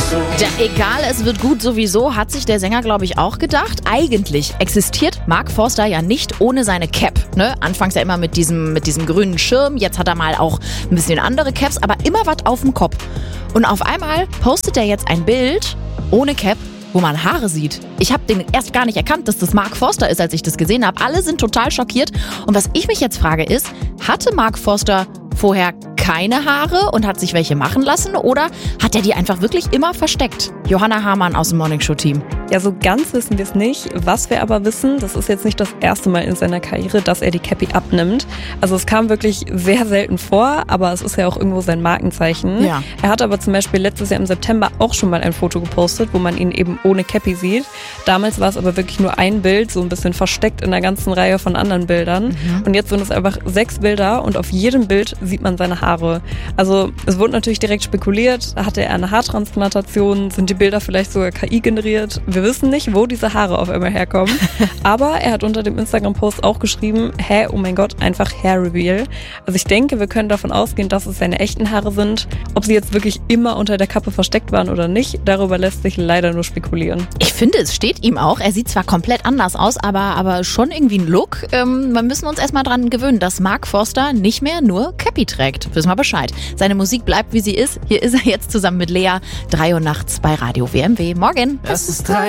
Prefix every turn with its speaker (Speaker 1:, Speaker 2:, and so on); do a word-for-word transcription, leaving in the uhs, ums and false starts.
Speaker 1: Ja, egal, es wird gut sowieso, hat sich der Sänger, glaube ich, auch gedacht. Eigentlich existiert Mark Forster ja nicht ohne seine Cap. Ne? Anfangs ja immer mit diesem, mit diesem grünen Schirm, jetzt hat er mal auch ein bisschen andere Caps, aber immer was auf dem Kopf. Und auf einmal postet er jetzt ein Bild ohne Cap, wo man Haare sieht. Ich habe den erst gar nicht erkannt, dass das Mark Forster ist, als ich das gesehen habe. Alle sind total schockiert. Und was ich mich jetzt frage ist, hatte Mark Forster vorher keine Haare und hat sich welche machen lassen oder hat er die einfach wirklich immer versteckt? Johanna Hamann aus dem Morningshow-Team.
Speaker 2: Ja, so ganz wissen wir es nicht. Was wir aber wissen, das ist jetzt nicht das erste Mal in seiner Karriere, dass er die Cappy abnimmt. Also es kam wirklich sehr selten vor, aber es ist ja auch irgendwo sein Markenzeichen.
Speaker 1: Ja.
Speaker 2: Er hat aber zum Beispiel letztes Jahr im September auch schon mal ein Foto gepostet, wo man ihn eben ohne Cappy sieht. Damals war es aber wirklich nur ein Bild, so ein bisschen versteckt in einer ganzen Reihe von anderen Bildern. Mhm. Und jetzt sind es einfach sechs Bilder und auf jedem Bild sieht man seine Haare. Also es wurde natürlich direkt spekuliert, hatte er eine Haartransplantation, sind die Bilder vielleicht sogar K I generiert? Wir wissen nicht, wo diese Haare auf einmal herkommen. Aber er hat unter dem Instagram-Post auch geschrieben, hä, oh mein Gott, einfach Hair Reveal. Also ich denke, wir können davon ausgehen, dass es seine echten Haare sind. Ob sie jetzt wirklich immer unter der Kappe versteckt waren oder nicht, darüber lässt sich leider nur spekulieren.
Speaker 1: Ich finde, es steht ihm auch. Er sieht zwar komplett anders aus, aber, aber schon irgendwie ein Look. Ähm, wir müssen uns erstmal dran gewöhnen, dass Mark Forster nicht mehr nur Cappy trägt. Wissen wir Bescheid. Seine Musik bleibt, wie sie ist. Hier ist er jetzt zusammen mit Lea. drei Uhr nachts bei Radio W M W. Morgen.
Speaker 3: Es ist drei